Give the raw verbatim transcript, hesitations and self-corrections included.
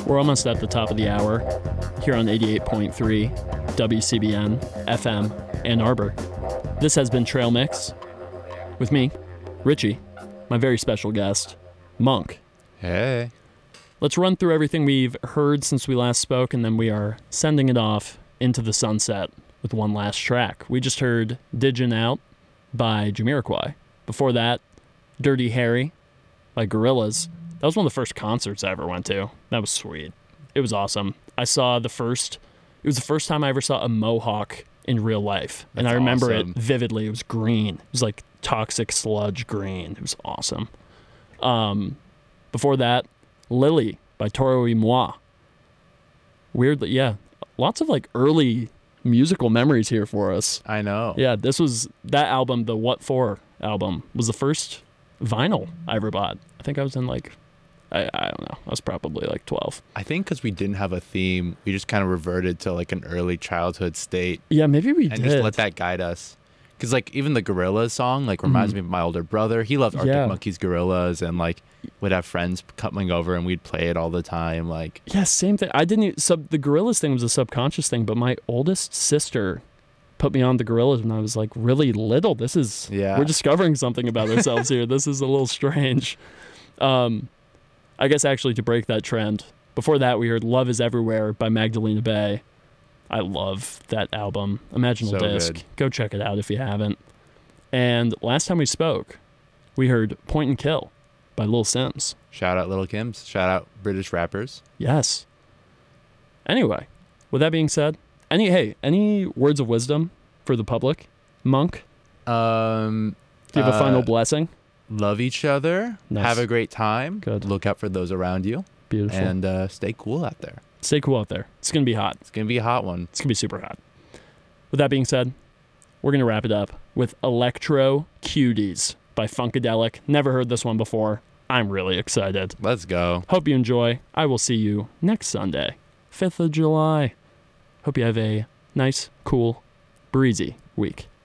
We're almost at the top of the hour here on eighty-eight point three W C B N F M Ann Arbor. This has been Trail Mix with me, Richie, my very special guest, Monk. Hey. Let's run through everything we've heard since we last spoke, and then we are sending it off into the sunset with one last track. We just heard Digin' Out by Jamiroquai. Before that, Dirty Harry by Gorillaz. That was one of the first concerts I ever went to. That was sweet. It was awesome. I saw the first, it was the first time I ever saw a mohawk in real life. That's and I remember awesome. it vividly. It was green. It was like toxic sludge green. It was awesome. Um, before that, Lily by Toro y Moi. Weirdly, yeah. Lots of like early musical memories here for us. I know. Yeah, this was, that album, the What For album, was the first vinyl I ever bought. I think I was in like, I, I don't know. I was probably like twelve. I think because we didn't have a theme, we just kind of reverted to like an early childhood state. Yeah, maybe we and did. And just let that guide us. Because like even the Gorillaz song like reminds mm. me of my older brother. He loved Arctic yeah. Monkeys, Gorillaz, and like would have friends coming over and we'd play it all the time. Like yeah, same thing. I didn't even, sub the Gorillaz thing was a subconscious thing, but my oldest sister put me on the Gorillaz when I was like really little. This is yeah. we're discovering something about ourselves here. This is a little strange. Um, I guess actually to break that trend, before that we heard Love Is Everywhere by Magdalena Bay. I love that album. Imaginal so Disc. Good. Go check it out if you haven't. And last time we spoke, we heard Point and Kill by Lil Sims. Shout out Lil Kims. Shout out British rappers. Yes. Anyway, with that being said, any hey, any words of wisdom for the public? Monk? Um, Do you have uh, a final blessing? Love each other. Nice. Have a great time. Good. Look out for those around you. Beautiful. And uh, stay cool out there. Stay cool out there. It's going to be hot. It's going to be a hot one. It's going to be super hot. With that being said, we're going to wrap it up with Electro Cuties by Funkadelic. Never heard this one before. I'm really excited. Let's go. Hope you enjoy. I will see you next Sunday, fifth of July. Hope you have a nice, cool, breezy week.